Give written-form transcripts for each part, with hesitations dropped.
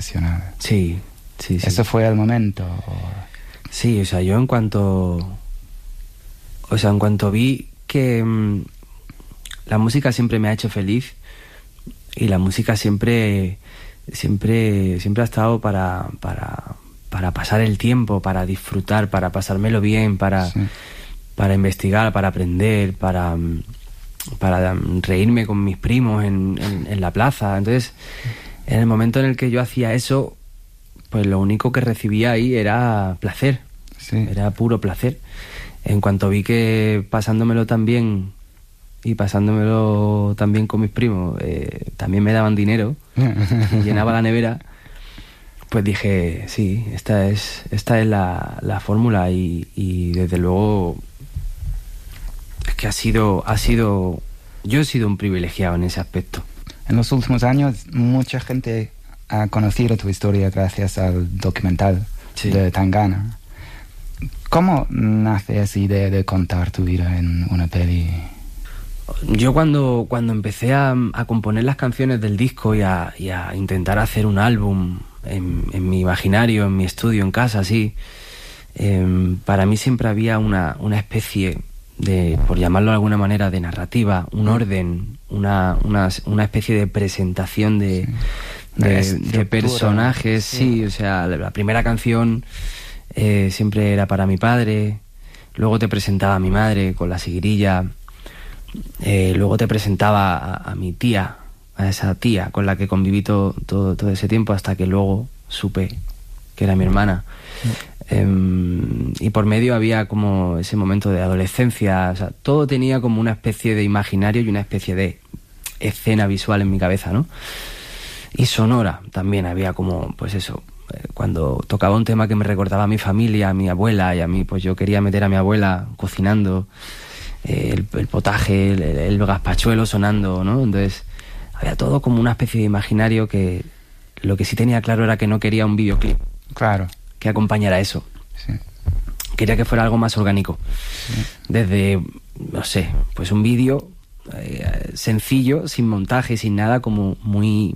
Sí. ¿Eso fue el momento? Sí, o sea, yo en cuanto vi que la música siempre me ha hecho feliz y la música siempre ha estado para pasar el tiempo, para disfrutar, para pasármelo bien, para investigar, para aprender, para reírme con mis primos en la plaza. Entonces, en el momento en el que yo hacía eso, pues lo único que recibía ahí era placer, era puro placer. En cuanto vi que pasándomelo tan bien y pasándomelo también con mis primos, también me daban dinero y llenaba la nevera, pues dije, sí, esta es la fórmula y desde luego es que yo he sido un privilegiado en ese aspecto. En los últimos años mucha gente ha conocido tu historia gracias al documental de Tangana. ¿Cómo nace esa idea de contar tu vida en una peli? Yo cuando empecé a componer las canciones del disco y a intentar hacer un álbum en mi imaginario, en mi estudio, en casa, así, para mí siempre había una especie de, por llamarlo de alguna manera, de narrativa, un orden, una especie de presentación de personajes. Sí, o sea, la primera canción siempre era para mi padre, luego te presentaba a mi madre con la seguirilla, luego te presentaba a mi tía, a esa tía con la que conviví todo ese tiempo, hasta que luego supe que era mi hermana. Y por medio había como ese momento de adolescencia, o sea, todo tenía como una especie de imaginario y una especie de escena visual en mi cabeza, ¿no? Y sonora también había como, pues eso, cuando tocaba un tema que me recordaba a mi familia, a mi abuela, y a mí, pues yo quería meter a mi abuela cocinando, el potaje, el gazpachuelo sonando, ¿no? Entonces había todo como una especie de imaginario que lo que sí tenía claro era que no quería un videoclip que acompañara eso. Quería que fuera algo más orgánico. Desde, no sé, pues un vídeo sencillo, sin montaje, sin nada, como muy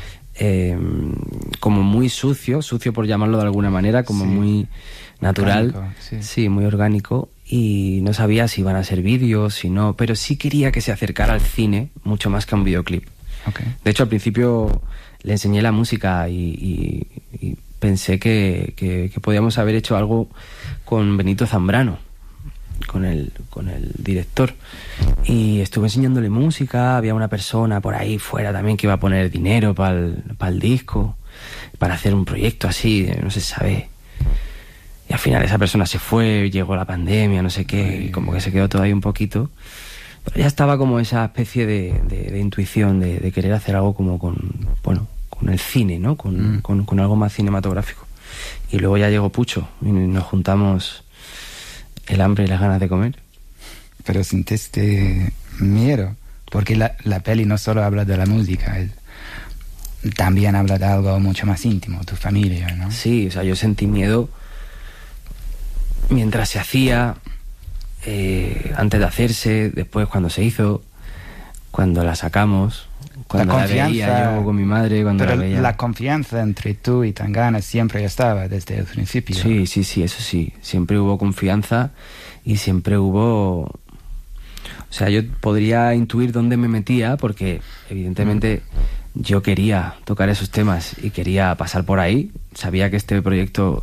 sucio por llamarlo de alguna manera, como muy natural, orgánico, muy orgánico, y no sabía si iban a ser vídeos, si no, pero sí quería que se acercara al cine mucho más que a un videoclip. De hecho, al principio le enseñé la música y pensé que podíamos haber hecho algo con Benito Zambrano, con el director, y estuve enseñándole música. Había una persona por ahí fuera también que iba a poner dinero para el disco, para hacer un proyecto así, no se sabe, y al final esa persona se fue, llegó la pandemia, no sé qué, y como que se quedó todo ahí un poquito, pero ya estaba como esa especie de intuición de querer hacer algo como con el cine, ¿no? Con algo más cinematográfico. Y luego ya llegó Pucho y nos juntamos el hambre y las ganas de comer. Pero sentiste miedo, porque la peli no solo habla de la música, también habla de algo mucho más íntimo, tu familia, ¿no? Sí, o sea, yo sentí miedo mientras se hacía, antes de hacerse, después cuando se hizo, cuando la sacamos, cuando la veía yo con mi madre, cuando la veía. La confianza entre tú y Tangana siempre estaba desde el principio. Sí, eso sí. Siempre hubo confianza y siempre hubo... O sea, yo podría intuir dónde me metía porque, evidentemente, yo quería tocar esos temas y quería pasar por ahí. Sabía que este proyecto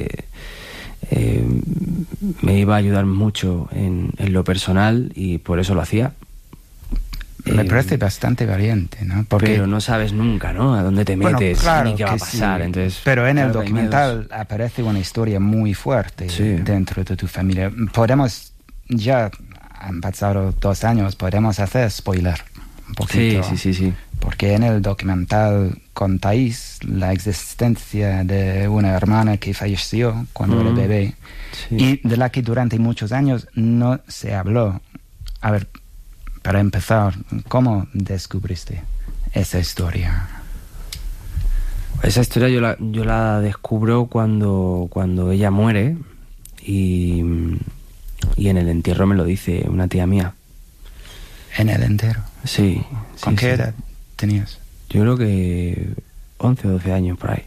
me iba a ayudar mucho en lo personal y por eso lo hacía. Me parece bastante valiente, ¿no? Pero no sabes nunca, ¿no? A dónde te metes, ni qué va a pasar. Entonces, pero en el documental aparece una historia muy fuerte dentro de tu familia. Ya han pasado 2 años, podemos hacer spoiler un poquito. Sí. Porque en el documental contáis la existencia de una hermana que falleció cuando era bebé y de la que durante muchos años no se habló. A ver, para empezar, ¿cómo descubriste esa historia? Esa historia yo la descubro cuando ella muere y en el entierro me lo dice una tía mía. ¿En el entierro? Sí. ¿Con qué edad tenías? Yo creo que 11 o 12 años por ahí.